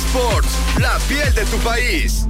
Sports, la piel de tu país.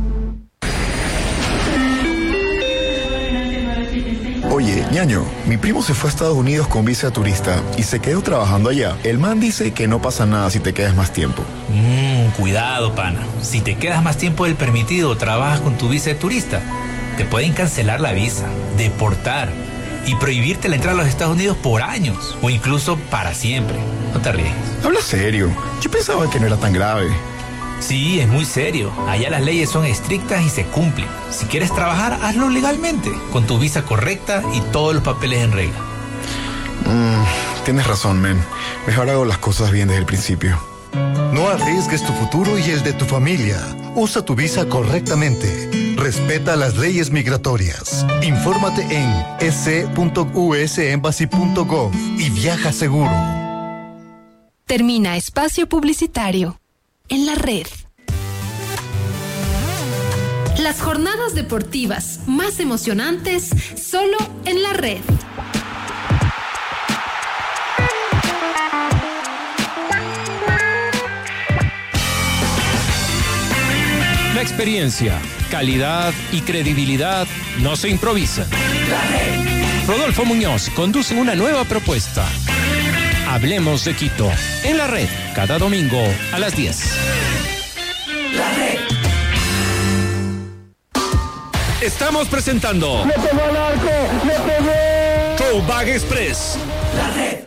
Oye, ñaño, mi primo se fue a Estados Unidos con visa turista y se quedó trabajando allá. El man dice que no pasa nada si te quedas más tiempo. Cuidado, pana. Si te quedas más tiempo del permitido o trabajas con tu visa de turista, te pueden cancelar la visa, deportar y prohibirte la entrada a los Estados Unidos por años o incluso para siempre. No te ríes. Habla serio. Yo pensaba que no era tan grave. Sí, es muy serio. Allá las leyes son estrictas y se cumplen. Si quieres trabajar, hazlo legalmente, con tu visa correcta y todos los papeles en regla. Tienes razón, men. Mejor hago las cosas bien desde el principio. No arriesgues tu futuro y el de tu familia. Usa tu visa correctamente. Respeta las leyes migratorias. Infórmate en ec.usembassy.gov y viaja seguro. Termina espacio publicitario. En la red. Las jornadas deportivas más emocionantes solo en la red. La experiencia, calidad y credibilidad no se improvisan. La red. Rodolfo Muñoz conduce una nueva propuesta. Hablemos de Quito, en la red, cada domingo a las 10. La red. Estamos presentando... ¡Le pegó al arco! ¡Le pegó! Throwback Express. La red.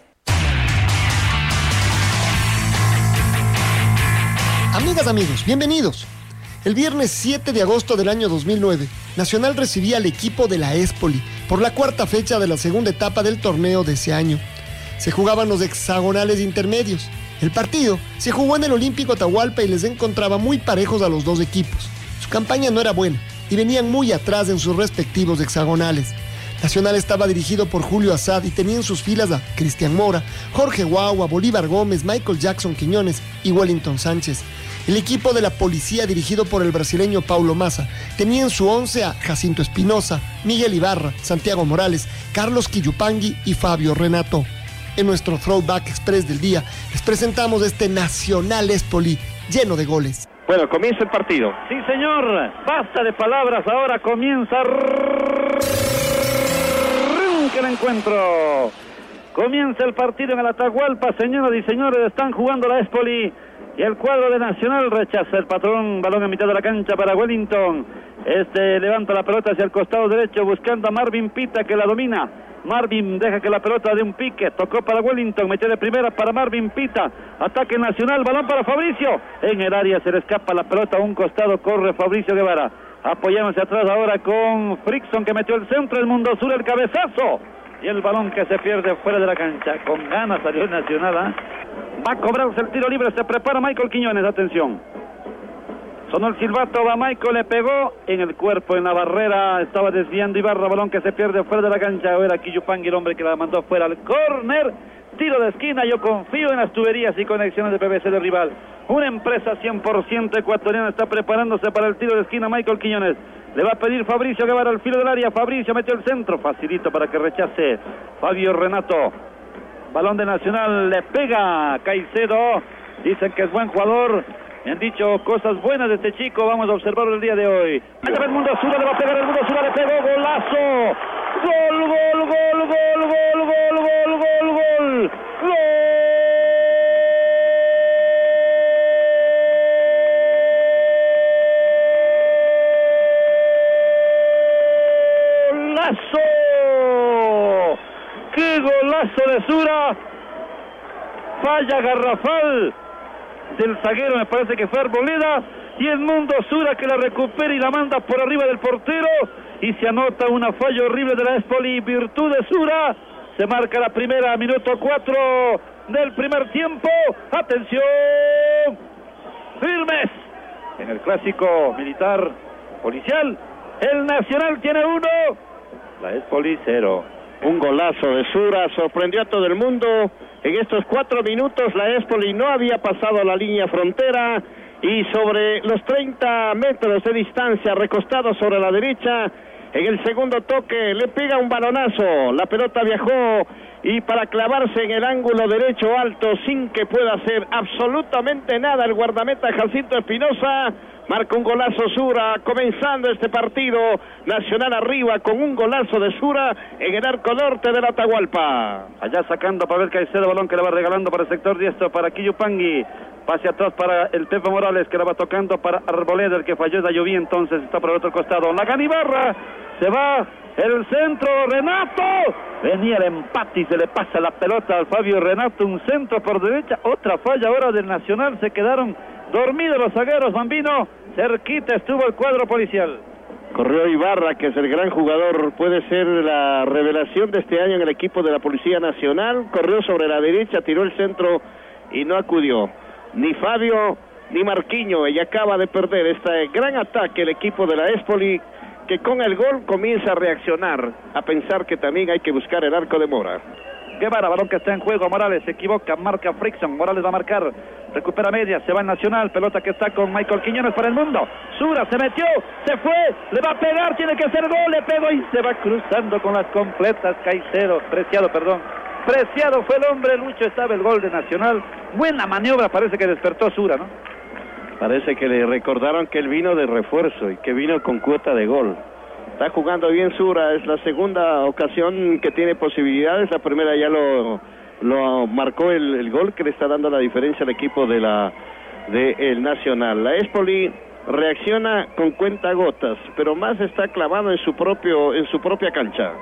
Amigas, amigos, bienvenidos. El viernes 7 de agosto del año 2009, Nacional recibía al equipo de la Espoli por la cuarta fecha de la segunda etapa del torneo de ese año. Se jugaban los hexagonales intermedios. El partido se jugó en el Olímpico Atahualpa y les encontraba muy parejos a los dos equipos. Su campaña no era buena y venían muy atrás en sus respectivos hexagonales. Nacional estaba dirigido por Julio Asad y tenía en sus filas a Cristian Mora, Jorge Guagua, Bolívar Gómez, Michael Jackson Quiñones y Wellington Sánchez. El equipo de la policía, dirigido por el brasileño Paulo Massa, tenía en su once a Jacinto Espinosa, Miguel Ibarra, Santiago Morales, Carlos Quillupangui y Fabio Renato. En nuestro Throwback Express del día, les presentamos este Nacional Espoli lleno de goles. Bueno, comienza el partido. Sí, señor. Basta de palabras. Ahora comienza el encuentro. Comienza el partido en el Atahualpa. Señoras y señores, están jugando la Espoli. Y el cuadro de Nacional rechaza el patrón. Balón en mitad de la cancha para Wellington. Levanta la pelota hacia el costado derecho buscando a Marvin Pita, que la domina. Marvin deja que la pelota dé un pique, tocó para Wellington, metió de primera para Marvin Pita, ataque Nacional, balón para Fabricio, en el área se le escapa la pelota a un costado, corre Fabricio Guevara, apoyándose atrás ahora con Frickson, que metió el centro, el Mundo Sur, el cabezazo, y el balón que se pierde fuera de la cancha. Con ganas salió el Nacional, va a cobrarse el tiro libre, se prepara Michael Quiñones, atención. Sonó el silbato, va Michael, le pegó en el cuerpo, en la barrera, estaba desviando Ibarra, balón que se pierde fuera de la cancha. Era Quillupangui el hombre que la mandó fuera al córner, tiro de esquina. Yo confío en las tuberías y conexiones de PVC de rival. Una empresa 100% ecuatoriana está preparándose para el tiro de esquina. Michael Quiñones le va a pedir Fabricio Guevara al filo del área. Fabricio metió el centro, facilito para que rechace Fabio Renato. Balón de Nacional, le pega Caicedo, dicen que es buen jugador. Me han dicho cosas buenas de este chico, vamos a observarlo el día de hoy. Allá va el Mundo Sur, le va a pegar el Mundo Sur, le pegó, golazo. Gol, gol, gol, gol, gol, gol, gol, gol, gol. ¡Golazo! ¡Qué golazo de Sura! Falla garrafal del zaguero, me parece que fue Arboleda, y el Mundo Sura que la recupera y la manda por arriba del portero, y se anota una falla horrible de la Espoli, virtud de Sura. Se marca la primera, minuto 4 del primer tiempo. Atención, firmes en el clásico militar policial. El Nacional tiene 1, la Espoli 0. Un golazo de Sura, sorprendió a todo el mundo. En estos 4 minutos la Espoli no había pasado la línea frontera y sobre los 30 metros de distancia, recostado sobre la derecha, en el segundo toque le pega un balonazo. La pelota viajó y para clavarse en el ángulo derecho alto sin que pueda hacer absolutamente nada el guardameta Jacinto Espinosa. Marca un golazo Sura, comenzando este partido. Nacional arriba con un golazo de Sura en el arco norte del Atahualpa. Allá sacando para ver Caicedo, balón que le va regalando para el sector diestro para Quillupangui. Pase atrás para el Pepe Morales, que la va tocando para Arboleda, el que falló de Lloví, entonces está por el otro costado. La Ganibarra, se va el centro, Renato. Venía el empate y se le pasa la pelota al Fabio Renato, un centro por derecha, otra falla ahora del Nacional, se quedaron dormidos los zagueros, Bambino, cerquita estuvo el cuadro policial. Corrió Ibarra, que es el gran jugador, puede ser la revelación de este año en el equipo de la Policía Nacional. Corrió sobre la derecha, tiró el centro y no acudió ni Fabio ni Marquinho, y acaba de perder este gran ataque el equipo de la Espoli, que con el gol comienza a reaccionar, a pensar que también hay que buscar el arco de Mora. Guevara, balón que está en juego, Morales se equivoca, marca Frickson, Morales va a marcar, recupera media, se va en Nacional, pelota que está con Michael Quiñones para el mundo, Sura se metió, se fue, le va a pegar, tiene que hacer gol, le pegó y se va cruzando con las completas, Preciado fue el hombre, Lucho, estaba el gol de Nacional, buena maniobra, parece que despertó Sura, ¿no? Parece que le recordaron que él vino de refuerzo y que vino con cuota de gol. Está jugando bien Sura, es la segunda ocasión que tiene posibilidades, la primera ya lo marcó el gol que le está dando la diferencia al equipo de el Nacional. La Espoli reacciona con cuentagotas, pero más está clavado en su propia cancha.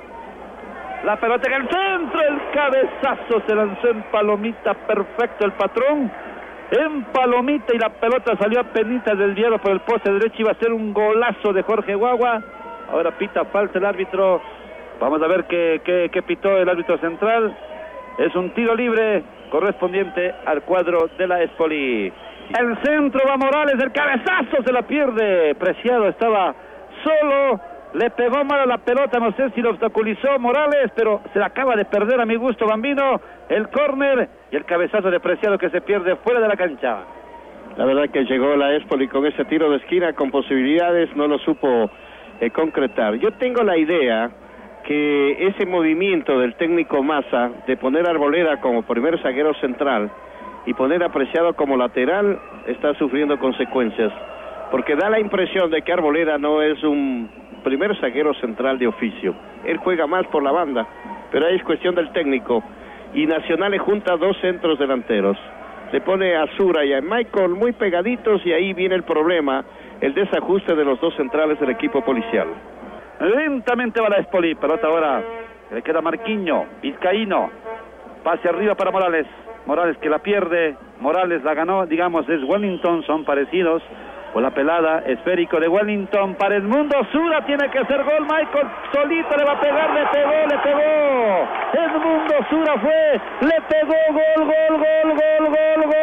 La pelota en el centro, el cabezazo se lanzó en palomita, perfecto el patrón, en palomita, y la pelota salió a penitas del diablo por el poste derecho, iba a ser un golazo de Jorge Guagua. Ahora pita falta el árbitro, vamos a ver qué pitó el árbitro central, es un tiro libre correspondiente al cuadro de la Espoli. El centro va Morales, el cabezazo se la pierde, Preciado estaba solo, le pegó mal a la pelota, no sé si lo obstaculizó Morales, pero se la acaba de perder a mi gusto Bambino, el córner y el cabezazo de Preciado que se pierde fuera de la cancha. La verdad que llegó la Espoli con ese tiro de esquina con posibilidades, no lo supo concretar. Yo tengo la idea que ese movimiento del técnico Massa de poner a Arboleda como primer zaguero central y poner a Preciado como lateral está sufriendo consecuencias, porque da la impresión de que Arboleda no es un primer zaguero central de oficio, él juega más por la banda, pero ahí es cuestión del técnico, y Nacional le junta dos centros delanteros, le pone a Sura y a Michael muy pegaditos, y ahí viene el problema, el desajuste de los dos centrales del equipo policial. Lentamente va la Espoli, pelota ahora, le queda Marquinho, Vizcaíno, pase arriba para Morales, Morales que la pierde, Morales la ganó, digamos es Wellington, son parecidos, por la pelada, esférico de Wellington para el mundo, Sura tiene que hacer gol, Michael solito le va a pegar, le pegó, el mundo Sura fue, le pegó, gol,